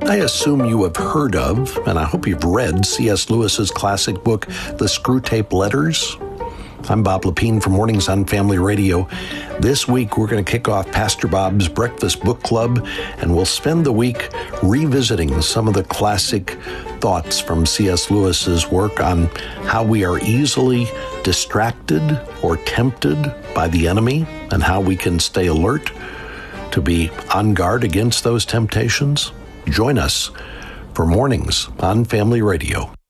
I assume you have heard of, and I hope you've read, C.S. Lewis's classic book, The Screwtape Letters. I'm Bob Lepine from Mornings on Family Radio. This week, we're going to kick off Pastor Bob's Breakfast Book Club, and we'll spend the week revisiting some of the classic thoughts from C.S. Lewis's work on how we are easily distracted or tempted by the enemy and how we can stay alert to be on guard against those temptations. Join us for Mornings on Family Radio.